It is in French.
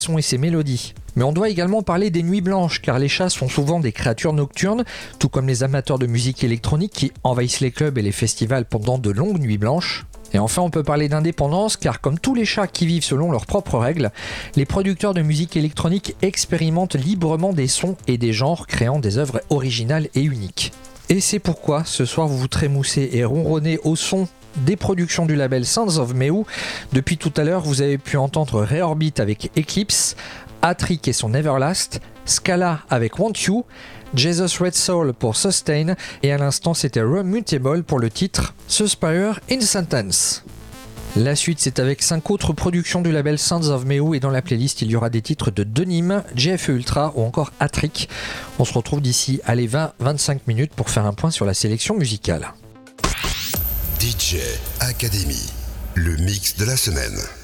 et ses mélodies. Mais on doit également parler des nuits blanches, car les chats sont souvent des créatures nocturnes, tout comme les amateurs de musique électronique qui envahissent les clubs et les festivals pendant de longues nuits blanches. Et enfin, on peut parler d'indépendance, car comme tous les chats qui vivent selon leurs propres règles, les producteurs de musique électronique expérimentent librement des sons et des genres, créant des œuvres originales et uniques. Et c'est pourquoi, ce soir, vous vous trémoussez et ronronnez au son des productions du label Sounds of Meu. Depuis tout à l'heure, vous avez pu entendre Reorbit avec Eclipse, Atrik et son Everlast, Scala avec Want You, Jesus Red Soul pour Sustain, et à l'instant c'était Remutable pour le titre Suspire in Sentence. La suite c'est avec 5 autres productions du label Sounds of Meu, et dans la playlist il y aura des titres de Denim, JFE Ultra ou encore Atrik. On se retrouve d'ici 20-25 minutes pour faire un point sur la sélection musicale. DJ Academy, le mix de la semaine.